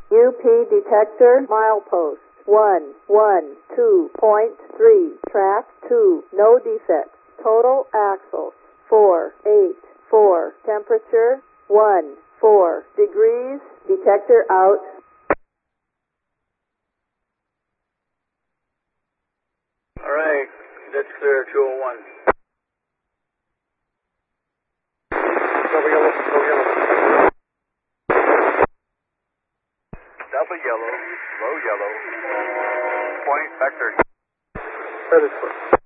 UP detector, milepost 112.3, track 2, no defects. Total axle 484, temperature 14 degrees, detector out. All right, that's clear, 201. Double yellow, low yellow, point vector. That is correct.